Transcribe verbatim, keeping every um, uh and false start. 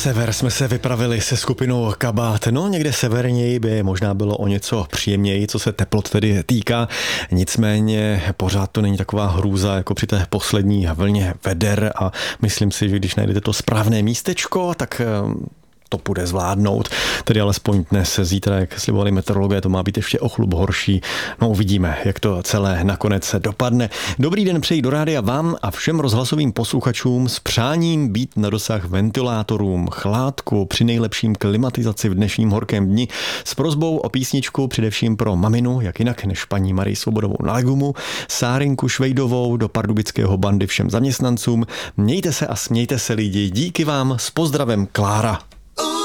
sever jsme se vypravili se skupinou Kabát. No, někde severněji by možná bylo o něco příjemněji, co se teplot tedy týká. Nicméně pořád to není taková hrůza jako při té poslední vlně veder a myslím si, že když najdete to správné místečko, tak to půjde zvládnout. Tedy alespoň dnes, zítra, jak slibovali meteorologové, to má být ještě o chlup horší. No uvidíme, jak to celé nakonec dopadne. Dobrý den přeji do rádia vám a všem rozhlasovým posluchačům s přáním být na dosah ventilátorům, chládku, při nejlepším klimatizaci v dnešním horkém dni s prosbou o písničku především pro maminu, jak jinak než paní Marii Svobodovou na Legumu, Sárinku Švejdovou do pardubického bandy všem zaměstnancům. Mějte se a smějte se lidi. Díky vám, s pozdravem Klára.